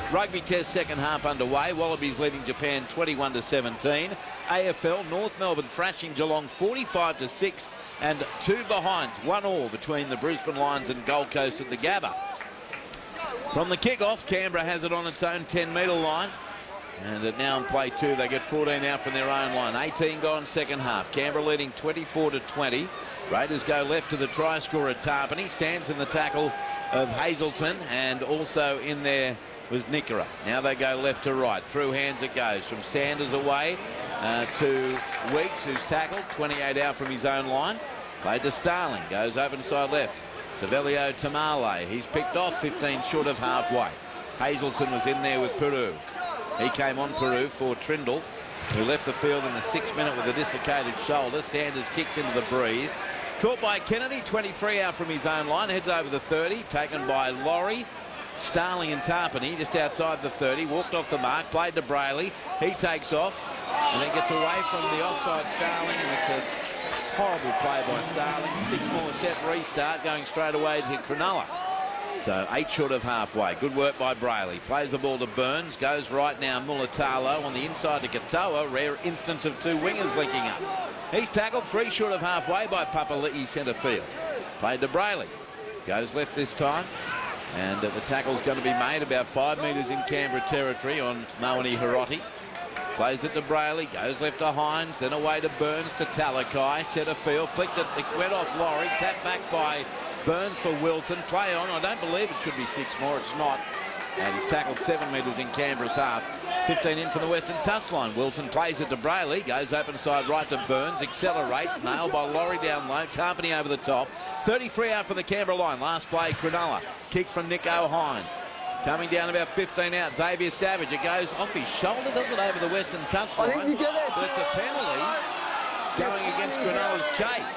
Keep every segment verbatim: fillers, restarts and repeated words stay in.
Rugby Test second half underway. Wallabies leading Japan twenty-one to seventeen. A F L, North Melbourne thrashing Geelong forty-five to six, and two behinds, one all between the Brisbane Lions and Gold Coast at the Gabba. From the kick-off, Canberra has it on its own ten metre line. And at now in play two, they get fourteen out from their own line. eighteen gone second half. Canberra leading twenty-four to twenty. Raiders go left to the try scorer Tarpany. Stands in the tackle of Hazelton, and also in there was Nickera. Now they go left to right. Through hands it goes from Sanders away uh, to Weeks, who's tackled. twenty-eight out from his own line. Played to Starling. Goes open side left. Savelio Tamale. He's picked off fifteen short of halfway. Hazelton was in there with Peru. He came on Peru for Trindle, who left the field in the sixth minute with a dislocated shoulder. Sanders kicks into the breeze. Caught by Kennedy, twenty-three out from his own line. Heads over the thirty. Taken by Laurie, Starling and Tarpany just outside the thirty. Walked off the mark. Played to Brayley. He takes off and then gets away from the offside Starling. And it's a horrible play by Starling. Six more set restart going straight away to Cronulla. So eight short of halfway. Good work by Brayley. Plays the ball to Burns. Goes right now Mulatalo on the inside to Katoa. Rare instance of two wingers linking up. He's tackled three short of halfway by Papali'i centre field. Played to Brayley. Goes left this time. And uh, the tackle's going to be made about five metres in Canberra territory on Mawani Hiroti. Plays it to Brayley. Goes left to Hines. Then away to Burns to Talakai. Centre field. Flicked it. It went off Laurie. Tapped back by Burns for Wilson. Play on. I don't believe it should be six more. It's not. And he's tackled seven metres in Canberra's half. fifteen in from the western touchline. Wilson plays it to Brayley. Goes open side right to Burns. Accelerates. Nailed by Laurie down low. Tarpany over the top. thirty-three out from the Canberra line. Last play, Cronulla. Kick from Nico Hines. Coming down about fifteen out. Xavier Savage. It goes off his shoulder. Does it over the western touchline. I think you get that. But it's a penalty going against Cronulla's chase.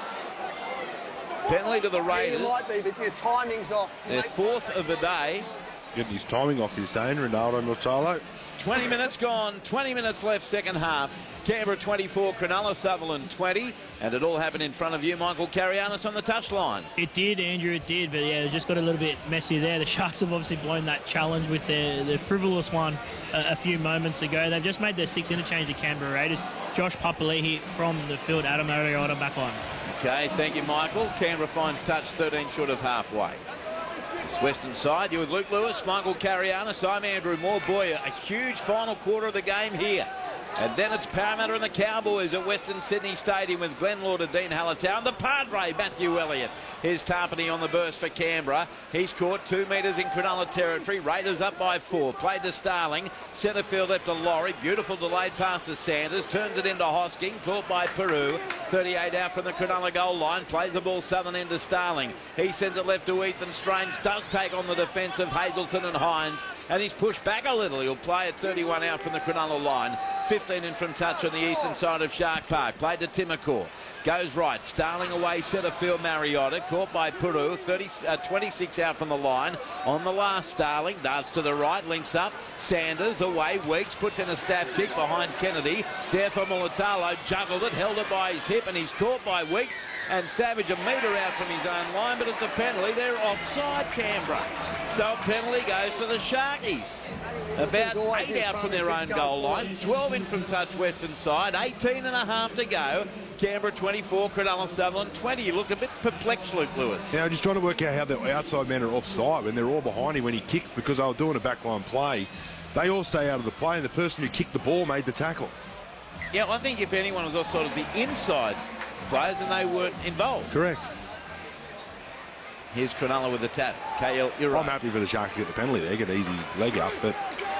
Penalty to the Raiders. Yeah, you might be, but your timing's off. Their fourth of the day. Getting his timing off, he's saying, Ronaldo Mulatalo. twenty minutes gone, twenty minutes left, second half. Canberra twenty-four, Cronulla Sutherland twenty. And it all happened in front of you, Michael Carianis, on the touchline. It did, Andrew, it did. But, yeah, it just got a little bit messy there. The Sharks have obviously blown that challenge with their, their frivolous one a, a few moments ago. They've just made their sixth interchange, the Canberra Raiders. Josh Papali'i from the field, Adam Ariota back on. Okay, thank you, Michael. Canberra finds touch thirteen short of halfway. This western side, you with Luke Lewis, Michael Carianis. I'm Andrew Moore. Boy, a huge final quarter of the game here. And then it's Parramatta and the Cowboys at Western Sydney Stadium with Glenn Lord and Dean Hallertown. The Padre, Matthew Elliott. Here's Tarpany on the burst for Canberra. He's caught two metres in Cronulla territory. Raiders up by four. Played to Starling. Centre field left to Laurie. Beautiful delayed pass to Sanders. Turns it into Hosking. Caught by Peru. thirty-eight out from the Cronulla goal line. Plays the ball southern end to Starling. He sends it left to Ethan Strange. Does take on the defence of Hazelton and Hines. And he's pushed back a little. He'll play at thirty-one out from the Cronulla line. fifteen in from touch on the eastern side of Shark Park. Played to Timacor. Goes right. Starling away. Centre field Mariota. Caught by Peru. thirty, uh, twenty-six out from the line. On the last, Starling. Darts to the right. Links up. Sanders away. Weeks puts in a stab kick behind Kennedy. There for Mulatalo. Juggled it. Held it by his hip. And he's caught by Weeks. And Savage a metre out from his own line. But it's a penalty. They're offside, Canberra. So a penalty goes to the Sharkies. About eight out from their own goal line. twelve in from touch western side. eighteen and a half to go. Canberra twenty-four, Cronulla Sutherland twenty. You look a bit perplexed, Luke Lewis. Now, I'm just trying to work out how the outside men are offside when they're all behind him when he kicks, because they were doing a backline play. They all stay out of the play, and the person who kicked the ball made the tackle. Yeah, I think if anyone was offside, it was the inside players, and they weren't involved. Correct. Here's Cronulla with the tap. K L, you're right. I'm happy for the Sharks to get the penalty there, get an easy leg up, but...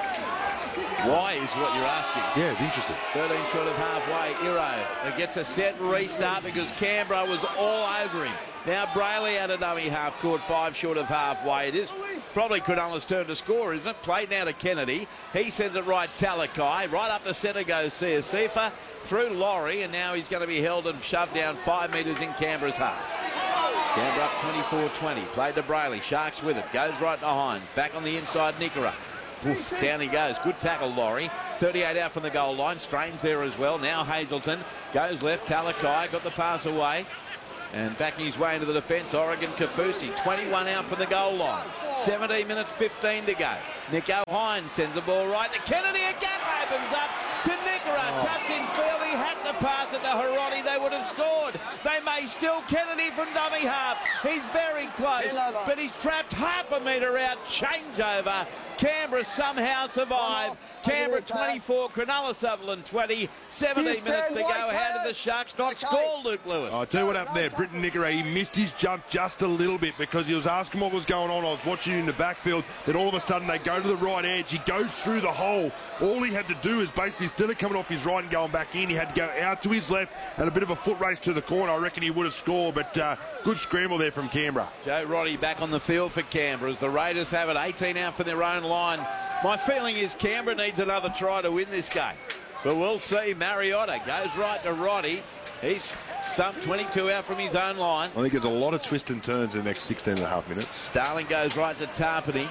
Why is what you're asking. Yeah, it's interesting. thirteen short of halfway. Iro gets a set restart because Canberra was all over him. Now Brayley had a dummy half, caught five short of halfway. It is probably Cronulla's turn to score, isn't it? Played now to Kennedy. He sends it right Talakai. Right up the centre goes Siasifa. Through Laurie, and now he's going to be held and shoved down five metres in Canberra's half. Canberra up twenty-four twenty. Played to Brayley. Sharks with it. Goes right behind. Back on the inside, Nickera. Oof, down he goes. Good tackle, Laurie. thirty-eight out from the goal line. Strains there as well. Now Hazelton goes left. Talakai got the pass away. And backing his way into the defence, Oregon Kafusi. twenty-one out from the goal line. seventeen minutes, fifteen to go. Nico Hines sends the ball right to Kennedy. A gap opens up to Nickera. Oh. Cuts in fairly. Had to pass it to Hiroti. They would have scored. They may still. Kennedy from dummy half. He's very close, but he's trapped half a metre out. Changeover. Canberra somehow survive. Canberra twenty-four, Cronulla Sutherland twenty. seventeen minutes to go. How did the Sharks not score, Luke Lewis? I'll tell you what happened there. Britton Nickera, he missed his jump just a little bit because he was asking what was going on. I was watching in the backfield. Then all of a sudden they go to the right edge. He goes through the hole. All he had to do is basically, instead of coming off his right and going back in, he had to go out to his left and a bit of a foot race to the corner. I reckon he would have scored, but uh, good scramble there from Canberra. Joe Roddy back on the field for Canberra as the Raiders have it. eighteen out from their own line. My feeling is Canberra needs another try to win this game. But we'll see. Mariotta goes right to Roddy. He's stumped twenty-two out from his own line. I think there's a lot of twists and turns in the next sixteen and a half minutes. Starling goes right to Tarpany.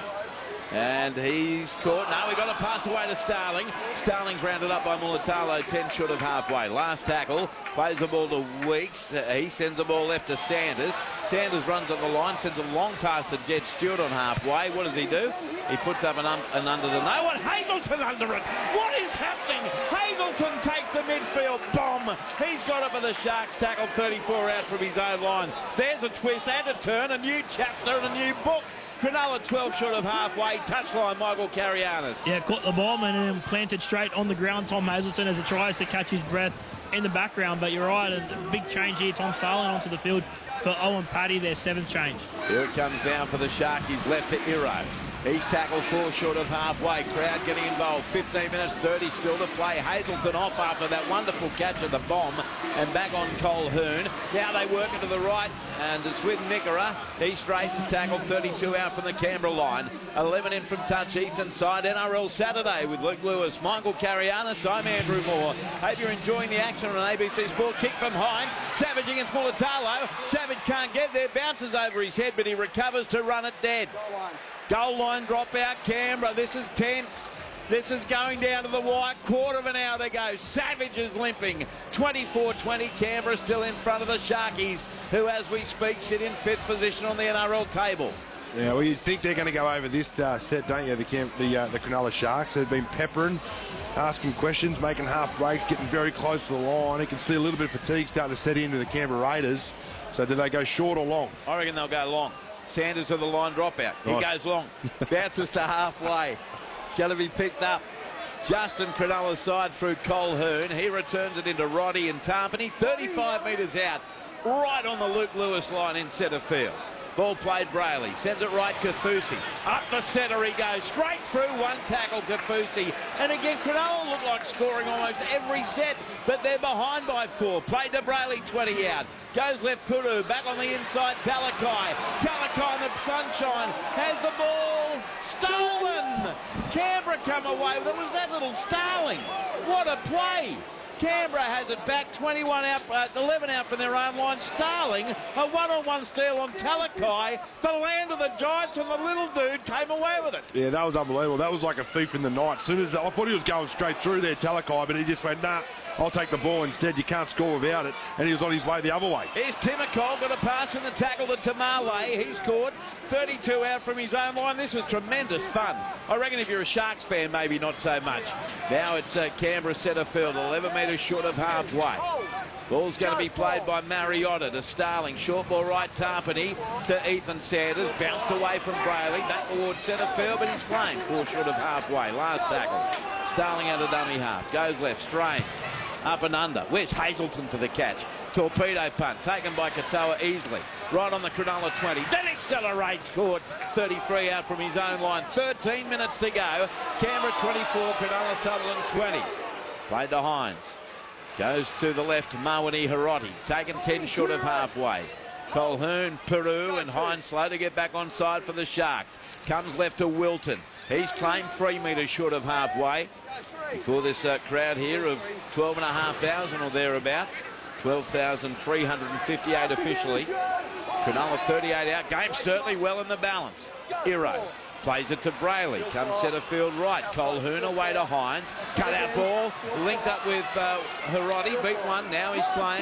And he's caught. No, we got a pass away to Starling. Starling's rounded up by Mulatalo, ten short of halfway. Last tackle, plays the ball to Weeks. Uh, he sends the ball left to Sanders. Sanders runs on the line, sends a long pass to Jed Stewart on halfway. What does he do? He puts up an, um, an under the no one. Hazelton under it. What is happening? Hazelton takes the midfield bomb. He's got it for the Sharks. Tackle thirty-four out from his own line. There's a twist and a turn, a new chapter and a new book. Cronulla twelve short of halfway. Touchline, Michael Carianis. Yeah, caught the ball and then planted straight on the ground. Tom Hazelton as he tries to catch his breath in the background. But you're right, a big change here. Tom Starling onto the field for Owen Paddy, their seventh change. Here it comes down for the Sharkies. Left to Iro. He's tackled four short of halfway. Crowd getting involved. fifteen minutes, thirty still to play. Hazelton off after that wonderful catch of the bomb. And back on Colquhoun. Now they work it to the right. And it's with Nickera. He straightens tackle. thirty-two out from the Canberra line. eleven in from touch eastern side. N R L Saturday with Luke Lewis. Michael Carianis. I'm Andrew Moore. Hope you're enjoying the action on A B C Sport. Kick from Hines. Savage against Mulatalo. Savage can't get there. Bounces over his head, but he recovers to run it dead. Goal line drop out, Canberra. This is tense. This is going down to the wire. Quarter of an hour to go. Savage is limping. twenty-four twenty. Canberra still in front of the Sharkies, who, as we speak, sit in fifth position on the N R L table. Yeah, well, you think they're going to go over this uh, set, don't you? The camp, the uh, the Cronulla Sharks. They've been peppering, asking questions, making half breaks, getting very close to the line. You can see a little bit of fatigue starting to set into the Canberra Raiders. So do they go short or long? I reckon they'll go long. Sanders to the line dropout. He right. goes long. Bounces to halfway. It's going to be picked up. Justin Cronulla's side through Colquhoun. He returns it into Roddy and Tarpany. thirty-five metres out. Right on the Luke Lewis line in centre field. Ball played Brayley. Sends it right Kaufusi. Up the centre he goes. Straight through one tackle Kaufusi. And again, Cronulla look like scoring almost every set, but they're behind by four. Played to Brayley, twenty out. Goes left Puru. Back on the inside, Talakai. Talakai in the sunshine. Has the ball stolen. Canberra come away. There was that little Starling. What a play. Canberra has it back, twenty-one out, uh, eleven out from their own line. Starling, a one-on-one steal on Talakai, the land of the Giants, and the little dude came away with it. Yeah, that was unbelievable. That was like a thief in the night. As soon as I thought he was going straight through there, Talakai, but he just went, nah, I'll take the ball instead. You can't score without it. And he was on his way the other way. Here's Timokol, got a pass in the tackle to Tamale. He's scored. thirty-two out from his own line. This was tremendous fun. I reckon if you're a Sharks fan, maybe not so much. Now it's uh, Canberra centre field, eleven metres short of halfway. Ball's going to be played by Mariotta to Starling. Short ball right, Tarpany to Ethan Sanders. Bounced away from Brayley. Back towards centre field, but he's playing four short of halfway. Last tackle. Starling out of dummy half. Goes left, Strange. Up and under. Where's Hazelton for the catch? Torpedo punt taken by Katoa easily. Right on the Cronulla twenty. Then accelerate. Scored. thirty-three out from his own line. thirteen minutes to go. Canberra twenty-four, Cronulla Sutherland twenty. Played to Hines. Goes to the left, Mawani Hiroti. Taken ten short of halfway. Colquhoun, Peru, and Hines slow to get back on side for the Sharks. Comes left to Wilton. He's claimed three metres short of halfway. Before this uh, crowd here of twelve and a half thousand or thereabouts. twelve thousand three hundred fifty-eight officially. Cronulla thirty-eight out. Game certainly well in the balance. Iro plays it to Brayley. Comes centre field right. Colquhoun away to Hines. Cut out ball. Linked up with uh, Hiroti. Beat one. Now he's claimed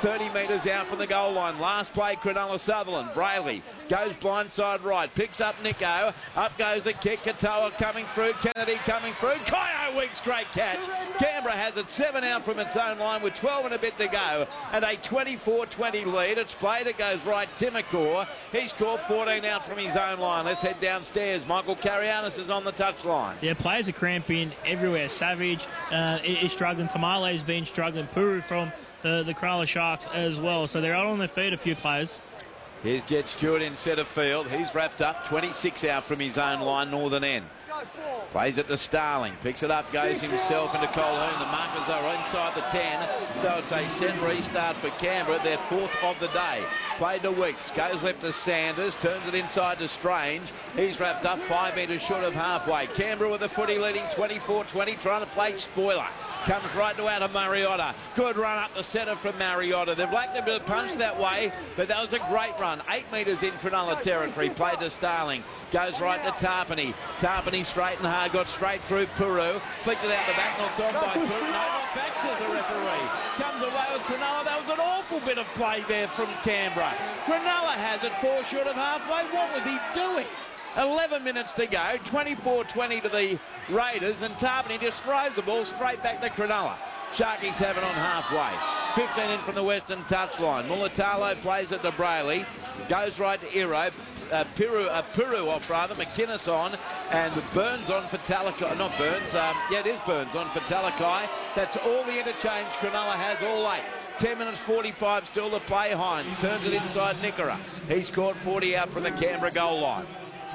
thirty metres out from the goal line. Last play, Cronulla Sutherland. Brayley goes blindside right, picks up Nico. Up goes the kick. Katoa coming through. Kennedy coming through. Kyo Weeks, great catch. Canberra has it seven out from its own line with twelve and a bit to go and a twenty-four twenty lead. It's played. It goes right. Timokor. He scored fourteen out from his own line. Let's head downstairs. Michael Carianis is on the touchline. Yeah, players are cramping everywhere. Savage uh, is struggling. Tamale's been struggling. Puru from uh, the Cronulla Sharks as well. So they're out on their feet, a few players. Here's Jet Stewart in centre field. He's wrapped up. twenty-six out from his own line, northern end. Plays it to Starling. Picks it up, goes himself into Colquhoun. The markers are inside the ten. So it's a set restart for Canberra, their fourth of the day. Played to Weeks. Goes left to Sanders. Turns it inside to Strange. He's wrapped up five metres short of halfway. Canberra with the footy leading twenty-four twenty. Trying to play spoiler. Comes right to out of Mariota. Good run up the centre from Mariota. They've lacked a bit of punch that way, but that was a great run. Eight metres in Cronulla territory. Played to Starling. Goes right to Tarpany. Tarpany straight and hard. Got straight through Puru. Flicked it out the back. Knocked on by Puru. No, not back, says the referee. Comes away with Cronulla. That was an awful bit of play there from Canberra. Cronulla has it four short of halfway. What was he doing? eleven minutes to go, twenty-four twenty to the Raiders, and Tarpany just throws the ball straight back to Cronulla. Sharkies have it on halfway. fifteen in from the western touchline. Mulatalo plays it to Brayley. Goes right to Iro. Uh, Piru, uh, Puru off rather, McInnes on, and Burns on for Talakai. Not Burns, um, yeah, it is Burns on for Talakai. That's all the interchange Cronulla has all eight. ten minutes forty-five still to play. Hines turns it inside Nickera. He scored forty out from the Canberra goal line.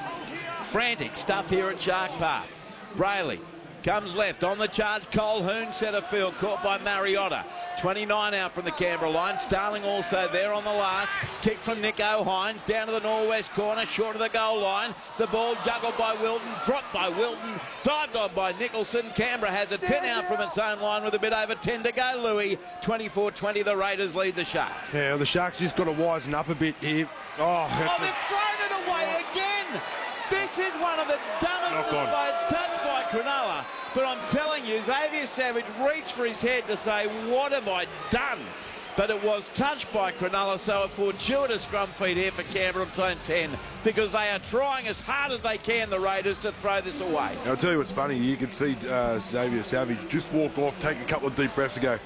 Frantic stuff here at Shark Park. Brayley comes left on the charge. Colquhoun centre field, caught by Mariota. twenty-nine out from the Canberra line. Starling also there on the last. Kick from Nico Hines down to the northwest corner, short of the goal line. The ball juggled by Wilton, dropped by Wilton, dived on by Nicholson. Canberra has a ten out from its own line with a bit over ten to go, Louis. twenty-four twenty, the Raiders lead the Sharks. Yeah, the Sharks just got to wisen up a bit here. Oh, oh they've thrown it away again. This is one of the dumbest plays touched by Cronulla. But I'm telling you, Xavier Savage reached for his head to say, what have I done? But it was touched by Cronulla, so a fortuitous scrum feed here for Canberra on zone ten, because they are trying as hard as they can, the Raiders, to throw this away. I'll tell you what's funny, you can see uh, Xavier Savage just walk off, take a couple of deep breaths and go,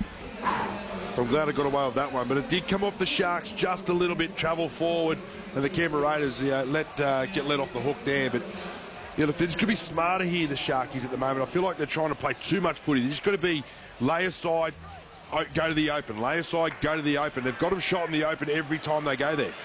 I'm glad I got away with that one, but it did come off the Sharks just a little bit, travel forward, and the Canberra Raiders uh, let uh, get let off the hook there. But yeah, look, they just could be smarter here, the Sharkies, at the moment. I feel like they're trying to play too much footy. They just got to be lay aside, go to the open, lay aside, go to the open. They've got them shot in the open every time they go there.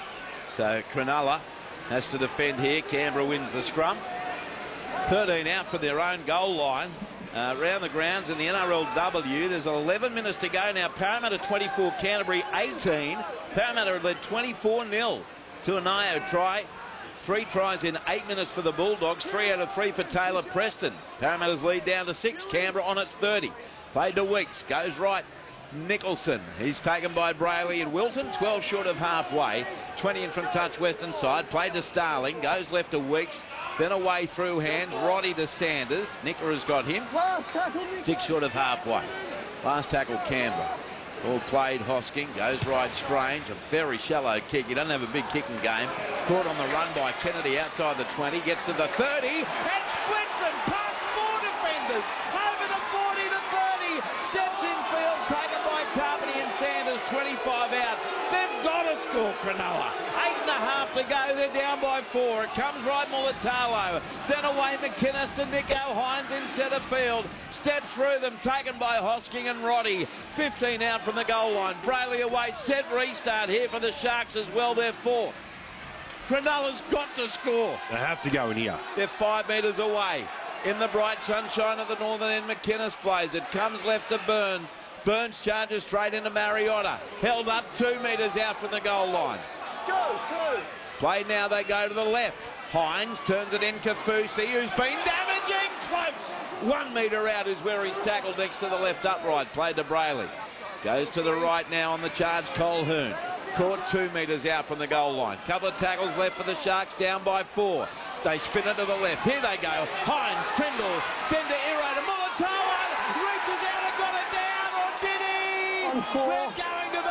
So Cronulla has to defend here. Canberra wins the scrum. thirteen out for their own goal line. Uh, around the grounds in the N R L W. There's eleven minutes to go now. Parramatta twenty-four, Canterbury eighteen. Parramatta have led twenty-four nil to an I O try. Three tries in eight minutes for the Bulldogs. Three out of three for Taylor Preston. Parramatta's lead down to six. Canberra on its thirty. Played to Weeks. Goes right. Nicholson. He's taken by Brayley and Wilton. twelve short of halfway. twenty in from touch western side. Played to Starling. Goes left to Weeks. Then away through hands. Roddy to Sanders. Nicker has got him. Six short of halfway. Last tackle Canberra. All played. Hosking. Goes right. Strange. A very shallow kick. He doesn't have a big kicking game. Caught on the run by Kennedy outside the twenty. Gets to the thirty. And splits them past four defenders. Over the forty to thirty. Steps in field. Taken by Tarpany and Sanders. twenty-five out. They've got to score, Cronulla. Eight and a half to go. They're down by four. It comes right Mulatalo. Then away McInnes to Nico Hines in centre field. Step through them. Taken by Hosking and Roddy. fifteen out from the goal line. Brayley away. Set restart here for the Sharks as well. They're fourth. Cronulla's got to score. They have to go in here. They're five metres away. In the bright sunshine of the northern end, McInnes plays. It comes left to Burns. Burns charges straight into Mariota. Held up two metres out from the goal line. Go, two. Play now, they go to the left. Hines turns it in. Kafusi, who's been damaging. Close. One metre out is where he's tackled next to the left upright. Played to Brayley. Goes to the right now on the charge, Colquhoun. Caught two metres out from the goal line. Couple of tackles left for the Sharks, down by four. They spin it to the left. Here they go. Hines, Trindle, then to Iro, to Mulatalo. Reaches out and got it down, or did he? We're going to the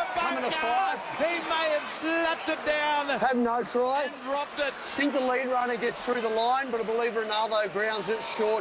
to five. He may have slapped it down Have no try. and dropped it. I think the lead runner gets through the line, but I believe Ronaldo grounds it short.